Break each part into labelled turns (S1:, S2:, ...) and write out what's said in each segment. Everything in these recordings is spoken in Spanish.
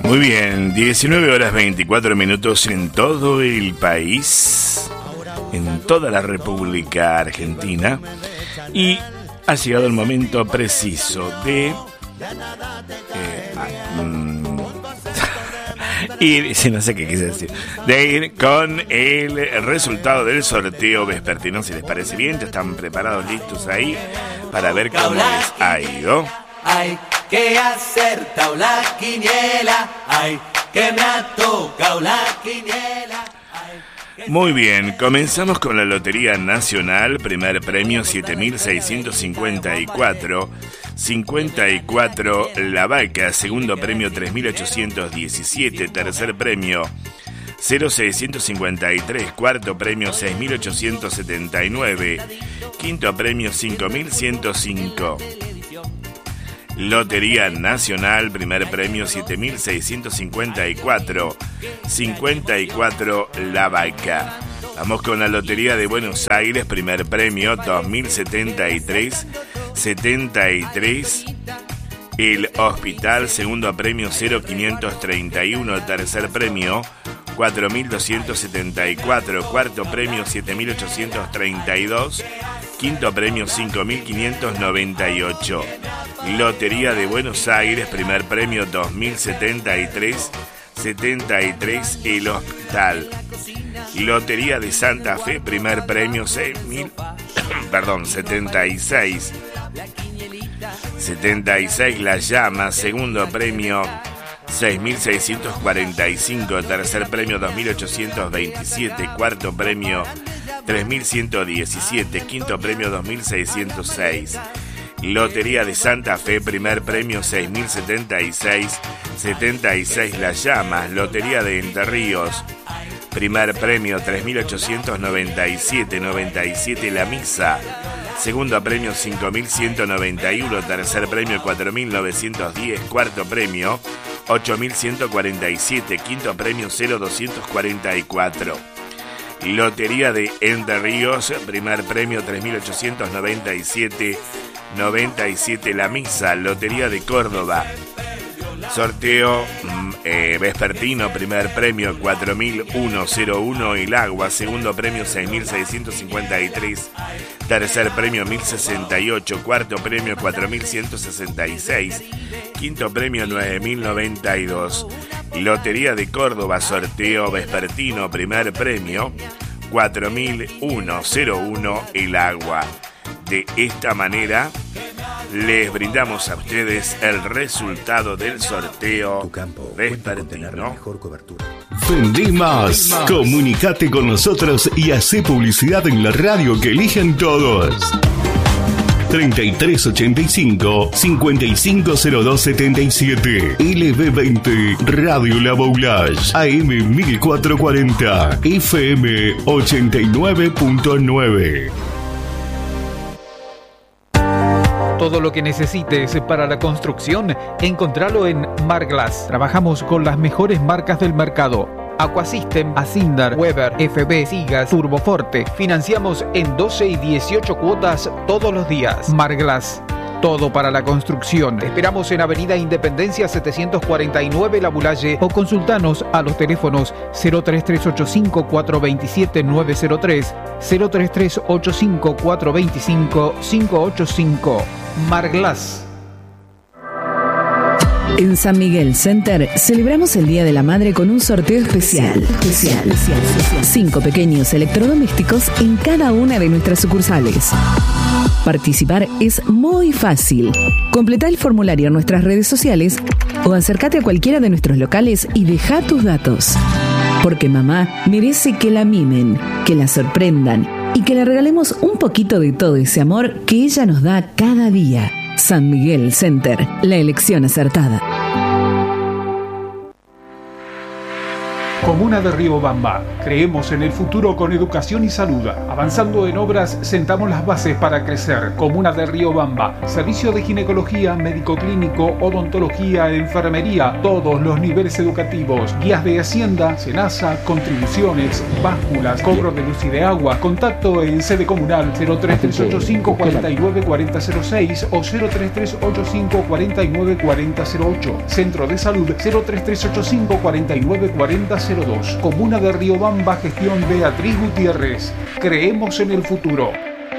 S1: Muy bien, 19 horas 24 minutos en todo el país, en toda la República Argentina, y ha llegado el momento preciso de ir, no sé qué quise decir, de ir con el resultado del sorteo vespertino. Si les parece bien, ya están preparados, listos ahí para ver cómo les ha ido.
S2: Ay, que acertado la quiniela, ay, que me ha tocado la quiniela.
S1: Muy bien, comenzamos con la Lotería Nacional. Primer premio 7.654, 54 La Vaca. Segundo premio 3.817. Tercer premio 0.653. Cuarto premio 6.879. Quinto premio 5.105. Lotería Nacional, primer premio 7.654, 54 La Vaca. Vamos con la Lotería de Buenos Aires, primer premio 2.073, 73 El Hospital. Segundo premio 0.531, tercer premio 4.274, cuarto premio 7.832, quinto premio 5.598. Lotería de Buenos Aires, primer premio 2073, 73 El Hospital. Lotería de Santa Fe, primer premio 76, 76 La Llama. Segundo premio 6.645, tercer premio 2.827, cuarto premio 3.117, quinto premio 2.606. Lotería de Santa Fe, primer premio 6.076, 76 Las Llamas. Lotería de Entre Ríos, primer premio 3.897, 97 La Misa. Segundo premio 5.191, tercer premio 4.910, cuarto premio 8.147, quinto premio 0.244. Lotería de Entre Ríos, primer premio 3.897, 97 La Misa. Lotería de Córdoba, sorteo vespertino, primer premio 4.101 El Agua. Segundo premio 6.653, tercer premio 1.068, cuarto premio 4.166, quinto premio 9.092. Lotería de Córdoba, sorteo vespertino, primer premio 4.101 El Agua. De esta manera les brindamos a ustedes el resultado del sorteo vespertino.
S3: Vendí más. Comunicate con nosotros y hacé publicidad en la radio que eligen todos. 3385 550277 LB20 Radio La Boulage AM 1440 FM 89.9.
S4: Todo lo que necesites para la construcción, encontralo en Marglass. Trabajamos con las mejores marcas del mercado: Aquasystem, Asindar, Weber, FB, Sigas, Turboforte. Financiamos en 12 y 18 cuotas todos los días. Marglass, todo para la construcción. Te esperamos en Avenida Independencia 749 La Boulaye, o consultanos a los teléfonos 03385 427 903, 03385 425 585. Marglass.
S5: En San Miguel Center celebramos el Día de la Madre con un sorteo especial. 5 pequeños electrodomésticos en cada una de nuestras sucursales. Participar es muy fácil. Completá el formulario en nuestras redes sociales o acércate a cualquiera de nuestros locales y deja tus datos. Porque mamá merece que la mimen, que la sorprendan y que le regalemos un poquito de todo ese amor que ella nos da cada día. San Miguel Center, la elección acertada.
S6: Comuna de Riobamba. Creemos en el futuro con educación y salud. Avanzando en obras, sentamos las bases para crecer. Comuna de Riobamba. Servicio de ginecología, médico clínico, odontología, enfermería, todos los niveles educativos. Guías de Hacienda, Senasa, contribuciones, básculas, cobro de luz y de agua. Contacto en sede comunal 03385 49 4006 o 03385 49 4008. Centro de Salud 03385 49 4002. Comuna de Riobamba, gestión Beatriz Gutiérrez. Creemos en el futuro.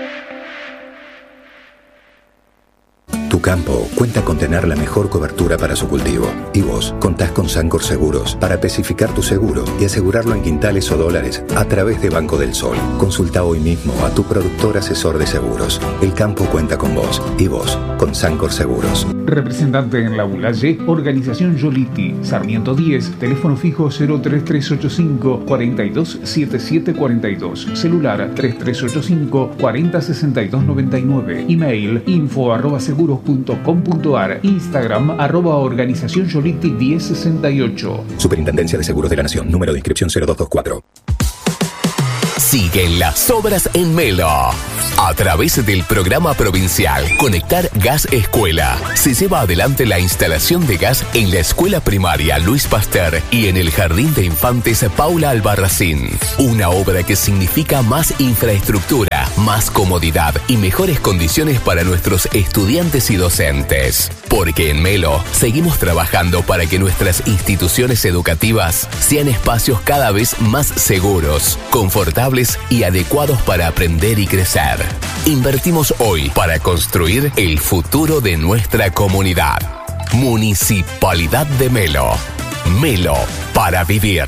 S7: Tu campo cuenta con tener la mejor cobertura para su cultivo. Y vos contás con Sancor Seguros para especificar tu seguro y asegurarlo en quintales o dólares a través de Banco del Sol. Consulta hoy mismo a tu productor asesor de seguros. El campo cuenta con vos y vos con Sancor Seguros.
S6: Representante en la Bulaye, Organización Yoliti, Sarmiento 10, teléfono fijo 03385 427742, celular 3385 406299, email info@seguros.com.ar, Instagram @organización Yoliti 1068.
S7: Superintendencia de Seguros de la Nación, número de inscripción 0224.
S8: Siguen las obras en Melo. A través del programa provincial Conectar Gas Escuela, se lleva adelante la instalación de gas en la escuela primaria Luis Pasteur y en el jardín de infantes Paula Albarracín. Una obra que significa más infraestructura, más comodidad y mejores condiciones para nuestros estudiantes y docentes. Porque en Melo seguimos trabajando para que nuestras instituciones educativas sean espacios cada vez más seguros, confortables y adecuados para aprender y crecer. Invertimos hoy para construir el futuro de nuestra comunidad. Municipalidad de Melo. Melo para vivir.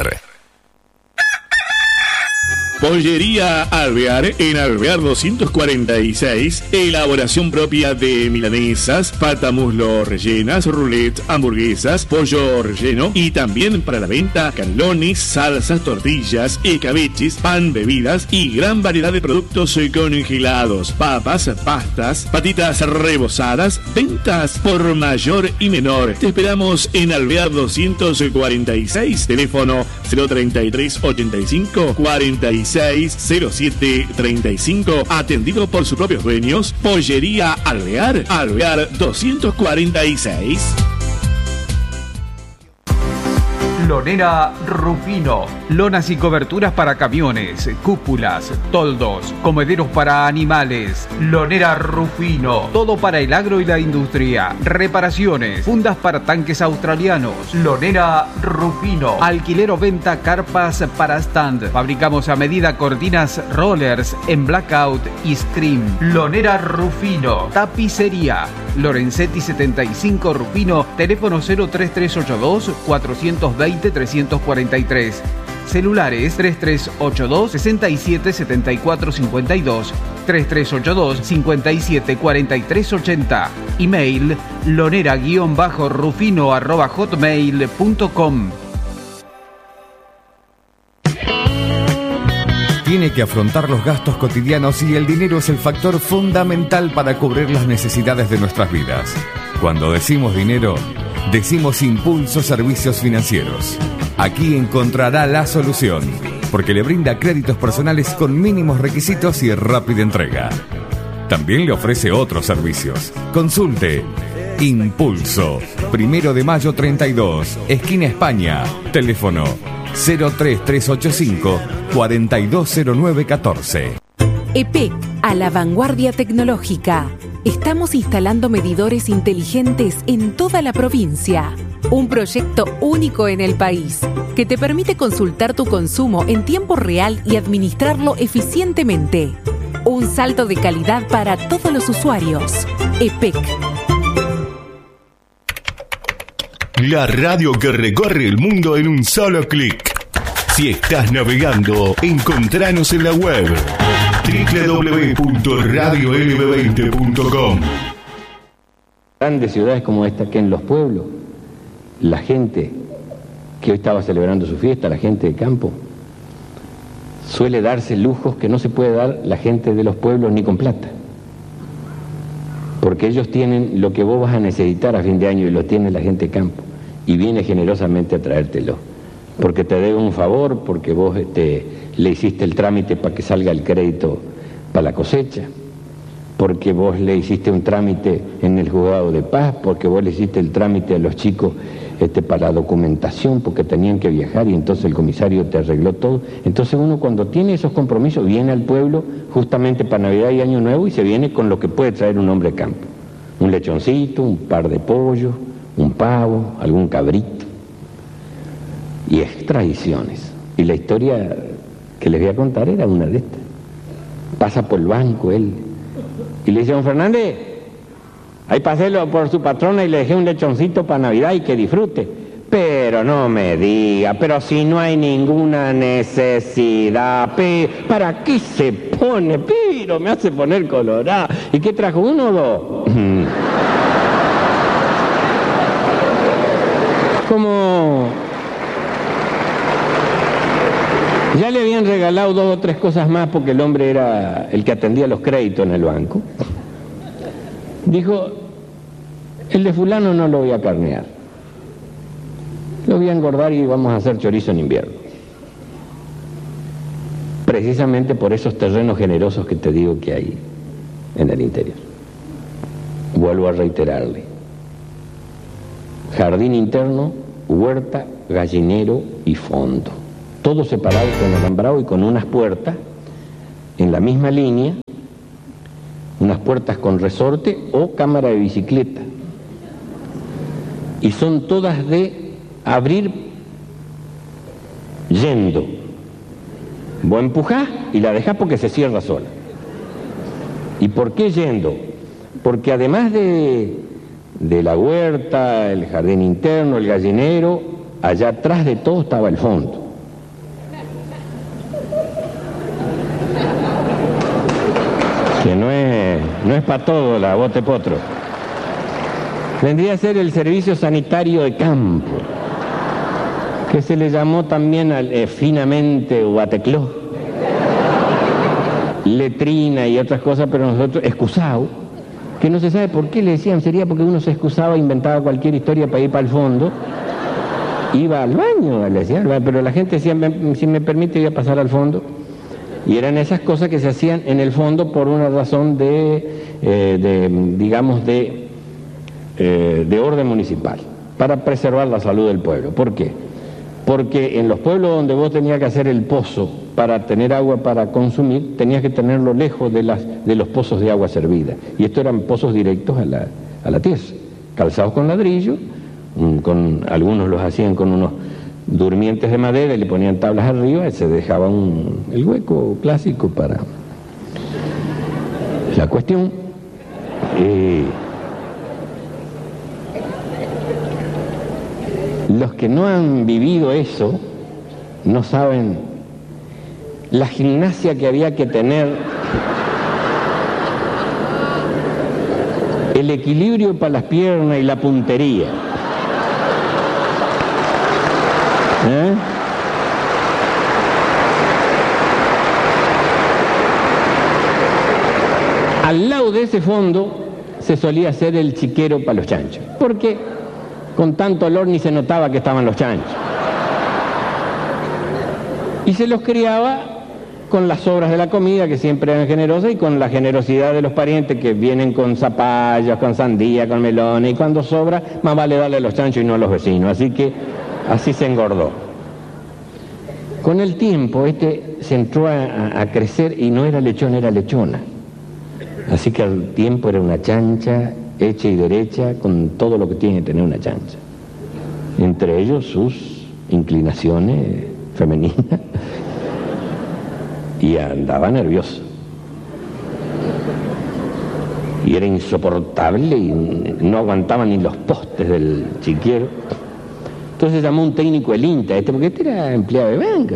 S1: Pollería Alvear, en Alvear 246, elaboración propia de milanesas, pata muslo rellenas, roulette, hamburguesas, pollo relleno y también para la venta canelones, salsas, tortillas, escabeches, pan, bebidas y gran variedad de productos congelados, papas, pastas, patitas rebozadas, ventas por mayor y menor. Te esperamos en Alvear 246, teléfono 03385 46 0735, atendido por sus propios dueños. Pollería Alvear, Alvear 246.
S4: Lonera Rufino. Lonas y coberturas para camiones, cúpulas, toldos, comederos para animales. Lonera Rufino. Todo para el agro y la industria. Reparaciones, fundas para tanques australianos. Lonera Rufino. Alquiler o venta carpas para stand. Fabricamos a medida cortinas rollers en blackout y scream. Lonera Rufino. Tapicería. Lorenzetti 75 Rufino. Teléfono 03382 420 343. Celulares 3382 67 74 52, 3382 57 43 80. Email lonera-rufino@hotmail.com.
S9: Tiene que afrontar los gastos cotidianos y el dinero es el factor fundamental para cubrir las necesidades de nuestras vidas. Cuando decimos dinero, decimos Impulso Servicios Financieros. Aquí encontrará la solución, porque le brinda créditos personales con mínimos requisitos y rápida entrega. También le ofrece otros servicios. Consulte Impulso, 1 de mayo 32, esquina España. Teléfono 03385 420914.
S10: EPEC, a la vanguardia tecnológica. Estamos instalando medidores inteligentes en toda la provincia. Un proyecto único en el país que te permite consultar tu consumo en tiempo real y administrarlo eficientemente. Un salto de calidad para todos los usuarios. EPEC.
S3: La radio que recorre el mundo en un solo clic. Si estás navegando, encontranos en la web www.radiolb20.com.
S11: Grandes ciudades como esta, que en los pueblos, la gente que hoy estaba celebrando su fiesta, la gente de campo, suele darse lujos que no se puede dar la gente de los pueblos ni con plata. Porque ellos tienen lo que vos vas a necesitar a fin de año y lo tiene la gente de campo y viene generosamente a traértelo. porque te debe un favor, porque vos le hiciste el trámite para que salga el crédito para la cosecha, porque vos le hiciste un trámite en el juzgado de paz, porque vos le hiciste el trámite a los chicos para la documentación, porque tenían que viajar y entonces el comisario te arregló todo. Entonces uno cuando tiene esos compromisos viene al pueblo justamente para Navidad y Año Nuevo y se viene con lo que puede traer un hombre de campo. Un lechoncito, un par de pollos, un pavo, algún cabrito. Y es tradiciones. Y la historia que les voy a contar era una de estas. Pasa por el banco él y le dice: don Fernández, ahí pasélo por su patrona y le dejé un lechoncito para Navidad y que disfrute. Pero no me diga, pero si no hay ninguna necesidad, ¿para qué se pone? Pero me hace poner colorado. ¿Y qué trajo? ¿Uno o dos? Como ya le habían regalado 2 o 3 cosas más porque el hombre era el que atendía los créditos en el banco, dijo: el de fulano no lo voy a carnear, lo voy a engordar y vamos a hacer chorizo en invierno. Precisamente por esos terrenos generosos que te digo que hay en el interior. Vuelvo a reiterarle: jardín interno, huerta, gallinero y fondo. Todo separado con alambrado y con unas puertas en la misma línea, unas puertas con resorte o cámara de bicicleta. Y son todas de abrir yendo. Vos empujás y la dejás porque se cierra sola. ¿Y por qué yendo? Porque además de la huerta, el jardín interno, el gallinero, allá atrás de todo estaba el fondo. Que no es para todo la bote potro. Vendría a ser el servicio sanitario de campo, que se le llamó también finamente Huatecló, letrina y otras cosas, pero nosotros excusado, que no se sabe por qué le decían, sería porque uno se excusaba, inventaba cualquier historia para ir para el fondo, iba al baño, le decían, pero la gente decía: si me permite voy a pasar al fondo. Y eran esas cosas que se hacían en el fondo por una razón de orden municipal, para preservar la salud del pueblo. ¿Por qué? Porque en los pueblos donde vos tenías que hacer el pozo para tener agua para consumir, tenías que tenerlo lejos de los pozos de agua servida. Y estos eran pozos directos a la tierra, calzados con ladrillo, algunos los hacían con unos durmientes de madera y le ponían tablas arriba y se dejaba el hueco clásico para la cuestión. Los que no han vivido eso no saben la gimnasia que había que tener, el equilibrio para las piernas y la puntería. Al lado de ese fondo se solía hacer el chiquero para los chanchos, porque con tanto olor ni se notaba que estaban los chanchos. Y se los criaba con las sobras de la comida, que siempre eran generosas, y con la generosidad de los parientes que vienen con zapallos, con sandía, con melones, y cuando sobra, más vale darle a los chanchos y no a los vecinos. Así que así se engordó. Con el tiempo se entró a crecer y no era lechón, era lechona. Así que al tiempo era una chancha hecha y derecha con todo lo que tiene que tener una chancha. Entre ellos sus inclinaciones femeninas. Y andaba nervioso. Y era insoportable y no aguantaba ni los postes del chiquero. Entonces llamó un técnico el INTA, porque era empleado de banca.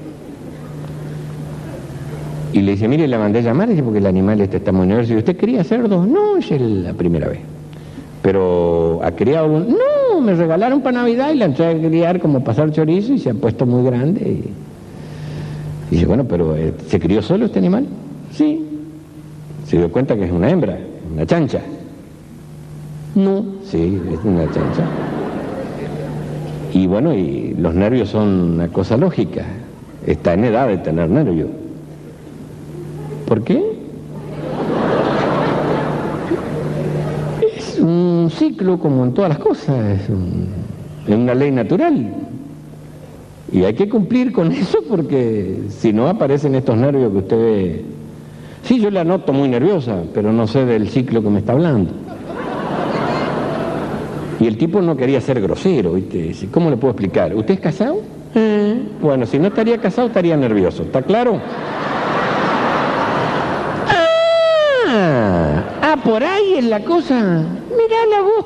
S11: Y le dice: mire, la mandé a llamar, dice, porque el animal está muy nervioso. ¿Y usted quería cerdos? No, es la primera vez. Pero ¿ha criado uno? No, me regalaron para Navidad y la entré a criar como pasar chorizo y se ha puesto muy grande. Y dice: bueno, pero ¿se crió solo este animal? Sí. ¿Se dio cuenta que es una hembra, una chancha? No, sí, es una chancha. Y bueno, y los nervios son una cosa lógica. Está en edad de tener nervios. ¿Por qué? Es un ciclo como en todas las cosas, es una ley natural. Y hay que cumplir con eso porque si no aparecen estos nervios que usted ve. Sí, yo la noto muy nerviosa, pero no sé del ciclo que me está hablando. Y el tipo no quería ser grosero, ¿viste? ¿Cómo le puedo explicar? ¿Usted es casado? Bueno, si no estaría casado estaría nervioso, ¿está claro? Por ahí es la cosa. Mirá la voz.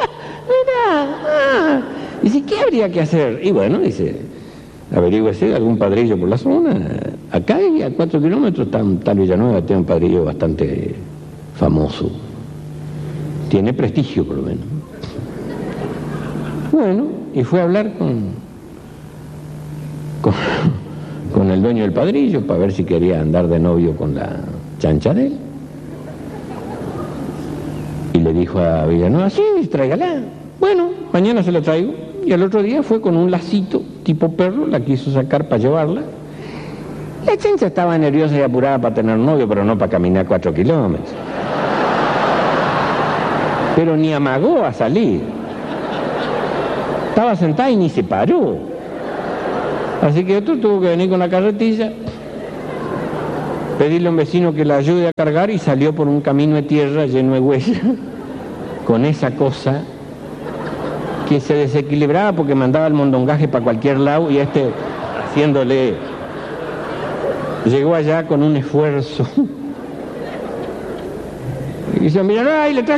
S11: Mirá. Dice, ¿qué habría que hacer? Y bueno, dice, averígüese algún padrillo por la zona. Acá y a 4 kilómetros está Villanueva, tiene un padrillo bastante famoso. Tiene prestigio, por lo menos. Bueno, y fue a hablar con el dueño del padrillo para ver si quería andar de novio con la chancha de él. Y le dijo a Villanueva, sí, tráigala. Bueno, mañana se la traigo. Y al otro día fue con un lacito tipo perro, la quiso sacar para llevarla. La chancha estaba nerviosa y apurada para tener novio, pero no para caminar 4 kilómetros. Pero ni amagó a salir. Estaba sentada y ni se paró. Así que otro tuvo que venir con la carretilla, pedirle a un vecino que la ayude a cargar y salió por un camino de tierra lleno de huellas, con esa cosa que se desequilibraba porque mandaba el mondongaje para cualquier lado y haciéndole. Llegó allá con un esfuerzo. Y dice, mira, ay, le traje